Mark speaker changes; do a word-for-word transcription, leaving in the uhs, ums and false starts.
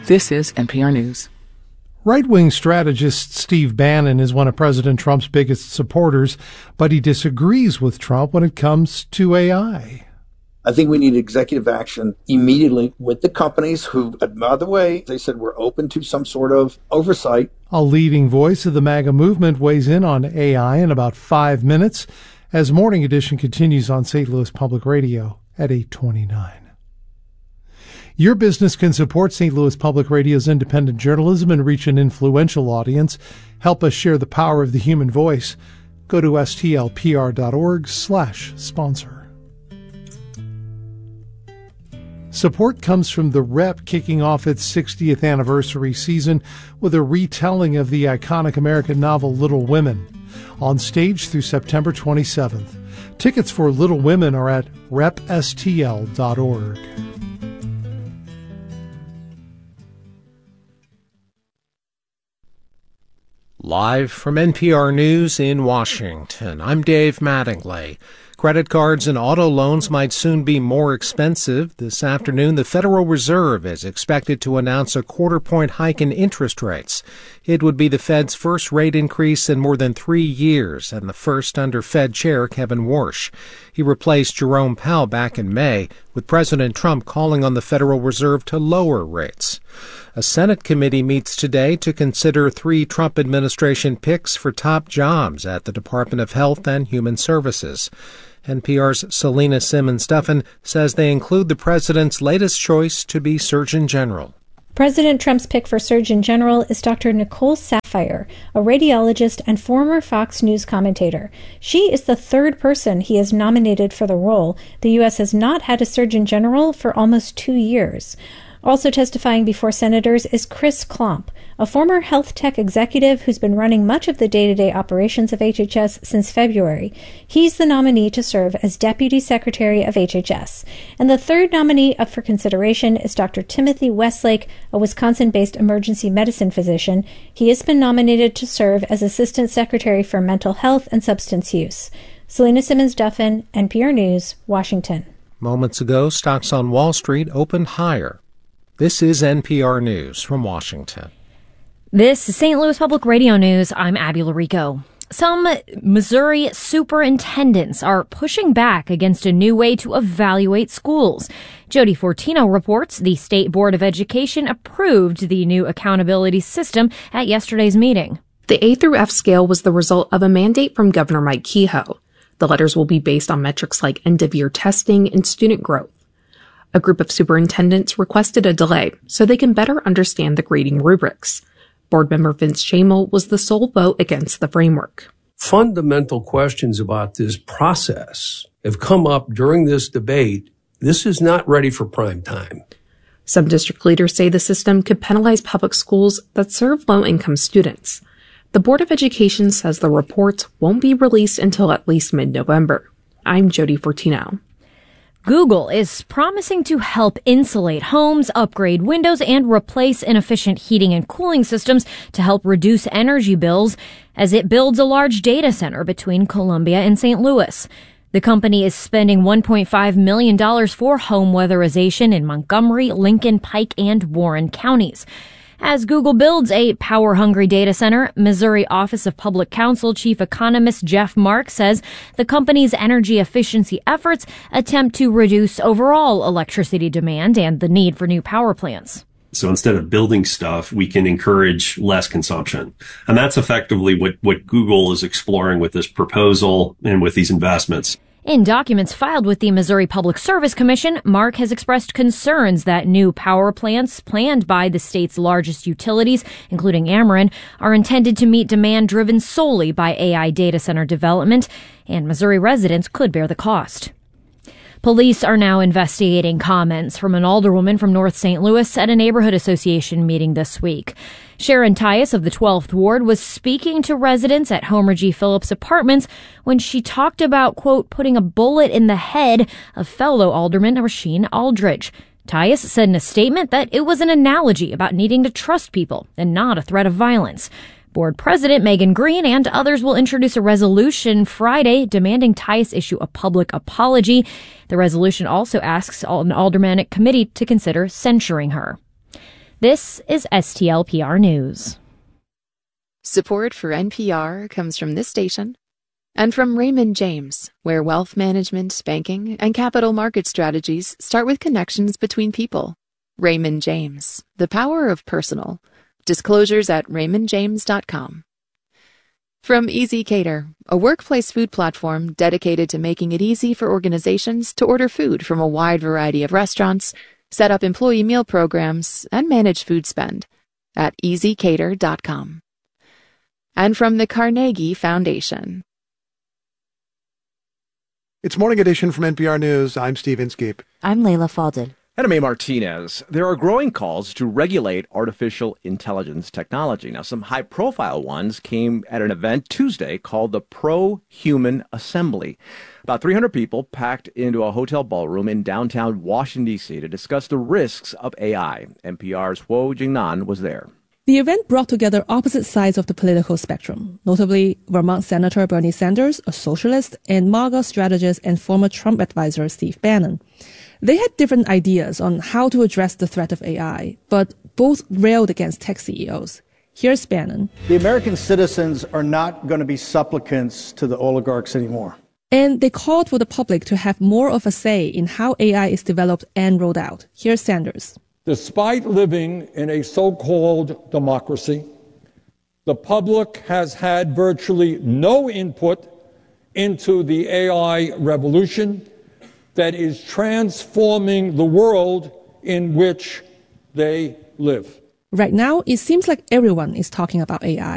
Speaker 1: This is N P R News.
Speaker 2: Right-wing strategist Steve Bannon is one of President Trump's biggest supporters, but he disagrees with Trump when it comes to A I.
Speaker 3: I think we need executive action immediately with the companies who, by the way, they said we're open to some sort of oversight.
Speaker 2: A leading voice of the MAGA movement weighs in on A I in about five minutes as Morning Edition continues on Saint Louis Public Radio at eight twenty-nine. Your business can support Saint Louis Public Radio's independent journalism and reach an influential audience. Help us share the power of the human voice. Go to stlpr.org slash sponsor. Support comes from The Rep, kicking off its sixtieth anniversary season with a retelling of the iconic American novel Little Women, on stage through September twenty-seventh. Tickets for Little Women are at rep s t l dot org.
Speaker 4: Live from N P R News in Washington, I'm Dave Mattingly. Credit cards and auto loans might soon be more expensive. This afternoon, the Federal Reserve is expected to announce a quarter-point hike in interest rates. It would be the Fed's first rate increase in more than three years and the first under Fed Chair Kevin Warsh. He replaced Jerome Powell back in May, with President Trump calling on the Federal Reserve to lower rates. A Senate committee meets today to consider three Trump administration picks for top jobs at the Department of Health and Human Services. N P R's Selena Simmons-Duffin says they include the president's latest choice to be Surgeon General.
Speaker 5: President Trump's pick for Surgeon General is Doctor Nicole Saphier, a radiologist and former Fox News commentator. She is the third person he has nominated for the role. The U S has not had a Surgeon General for almost two years. Also testifying before senators is Chris Klomp, a former health tech executive who's been running much of the day-to-day operations of H H S since February. He's the nominee to serve as Deputy Secretary of H H S. And the third nominee up for consideration is Doctor Timothy Westlake, a Wisconsin-based emergency medicine physician. He has been nominated to serve as Assistant Secretary for Mental Health and Substance Use. Selena Simmons-Duffin, N P R News, Washington.
Speaker 4: Moments ago, stocks on Wall Street opened higher. This is N P R News from Washington.
Speaker 6: This is Saint Louis Public Radio News. I'm Abby Larico. Some Missouri superintendents are pushing back against a new way to evaluate schools. Jody Fortino reports the State Board of Education approved the new accountability system at yesterday's meeting.
Speaker 7: The A through F scale was the result of a mandate from Governor Mike Kehoe. The letters will be based on metrics like end-of-year testing and student growth. A group of superintendents requested a delay so they can better understand the grading rubrics. Board member Vince Shamel was the sole vote against the framework.
Speaker 8: Fundamental questions about this process have come up during this debate. This is not ready for prime time.
Speaker 7: Some district leaders say the system could penalize public schools that serve low-income students. The Board of Education says the reports won't be released until at least mid-November. I'm Jody Fortino.
Speaker 6: Google is promising to help insulate homes, upgrade windows, and replace inefficient heating and cooling systems to help reduce energy bills as it builds a large data center between Columbia and Saint Louis. The company is spending one point five million dollars for home weatherization in Montgomery, Lincoln, Pike, and Warren counties. As Google builds a power-hungry data center, Missouri Office of Public Counsel Chief Economist Jeff Mark says the company's energy efficiency efforts attempt to reduce overall electricity demand and the need for new power plants.
Speaker 9: So instead of building stuff, we can encourage less consumption. And that's effectively what, what Google is exploring with this proposal and with these investments.
Speaker 6: In documents filed with the Missouri Public Service Commission, Mark has expressed concerns that new power plants planned by the state's largest utilities, including Ameren, are intended to meet demand driven solely by A I data center development, and Missouri residents could bear the cost. Police are now investigating comments from an alderwoman from North Saint Louis at a neighborhood association meeting this week. Sharon Tyus of the twelfth Ward was speaking to residents at Homer G. Phillips Apartments when she talked about, quote, putting a bullet in the head of fellow alderman Rasheen Aldridge. Tyus said in a statement that it was an analogy about needing to trust people and not a threat of violence. Board President Megan Green and others will introduce a resolution Friday demanding Tyus issue a public apology. The resolution also asks an aldermanic committee to consider censuring her. This is S T L P R News.
Speaker 1: Support for N P R comes from this station and from Raymond James, where wealth management, banking, and capital market strategies start with connections between people. Raymond James, the power of personal. Disclosures at raymond james dot com. From Easy Cater, a workplace food platform dedicated to making it easy for organizations to order food from a wide variety of restaurants, set up employee meal programs, and manage food spend at easy cater dot com. And from the Carnegie Foundation.
Speaker 10: It's Morning Edition from N P R News. I'm Steve Inskeep.
Speaker 11: I'm Layla Falded.
Speaker 12: And I'm A. Martinez. There are growing calls to regulate artificial intelligence technology. Now, some high-profile ones came at an event Tuesday called the Pro-Human Assembly. About three hundred people packed into a hotel ballroom in downtown Washington, D C to discuss the risks of A I. N P R's Huo Jingnan was there.
Speaker 13: The event brought together opposite sides of the political spectrum, notably Vermont Senator Bernie Sanders, a socialist, and MAGA strategist and former Trump advisor Steve Bannon. They had different ideas on how to address the threat of A I, but both railed against tech C E Os. Here's Bannon.
Speaker 14: The American citizens are not going to be supplicants to the oligarchs anymore.
Speaker 13: And they called for the public to have more of a say in how A I is developed and rolled out. Here's Sanders.
Speaker 15: Despite living in a so-called democracy, the public has had virtually no input into the A I revolution that is transforming the world in which they live.
Speaker 13: Right now, it seems like everyone is talking about A I.